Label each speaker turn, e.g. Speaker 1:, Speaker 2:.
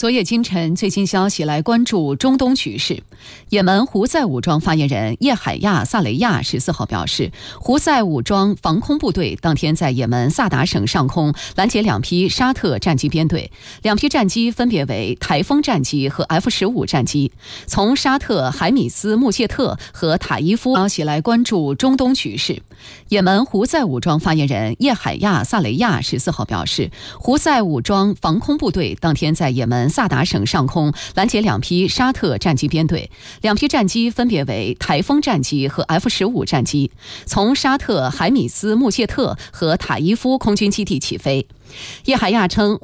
Speaker 1: 昨夜今晨，最新消息来关注中东局势。也门胡塞武装发言人叶海亚·萨雷亚14号表示，胡塞武装防空部队当天在也门萨达省上空拦截2批沙特战机编队，2批战机分别为台风战机和 F-15战机，从沙特海米斯穆谢特和塔伊夫。消息来关注中东局势。也门胡塞武装发言人叶海亚·萨雷亚14号表示，胡塞武装防空部队当天在也门萨达省上空拦截2批沙特战机编队，2批战机分别为台风战机和 F-15战机，从沙特海米斯穆谢特和塔伊夫空军基地起飞。叶海亚称，